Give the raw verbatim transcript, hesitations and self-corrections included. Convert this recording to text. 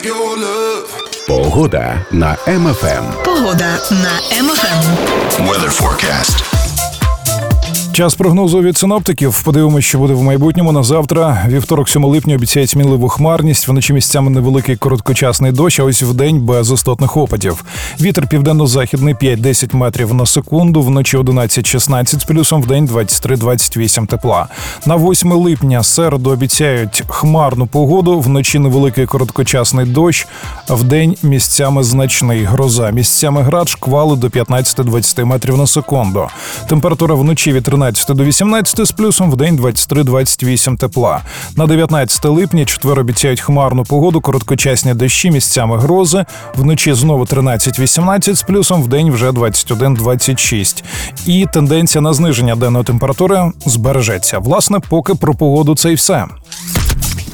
your love. Погода на Ем Еф Ем. Погода на Ем Еф Ем. Weather forecast. Час прогнозу від синоптиків. Подивимося, що буде в майбутньому. На завтра, вівторок, сьомого липня, обіцяють сміливу хмарність. Вночі місцями невеликий короткочасний дощ, а ось вдень без істотних опадів. Вітер південно-західний п'ять-десять метрів на секунду, вночі одинадцять-шістнадцять з плюсом, вдень двадцять три двадцять вісім тепла. На восьме липня, середу, обіцяють хмарну погоду, вночі невеликий короткочасний дощ, вдень місцями значний гроза. Місцями град, шквали до п'ятнадцять-двадцять метрів на секунду. Температура вночі від тринадцяти до вісімнадцяти з плюсом, вдень двадцять три двадцять вісім тепла. На дев'ятнадцяте липня, четвер, обіцяють хмарну погоду, короткочасні дощі, місцями грози. Вночі знову тринадцять-вісімнадцять з плюсом, вдень вже двадцять один двадцять шість. І тенденція на зниження денної температури збережеться. Власне, поки про погоду це і все.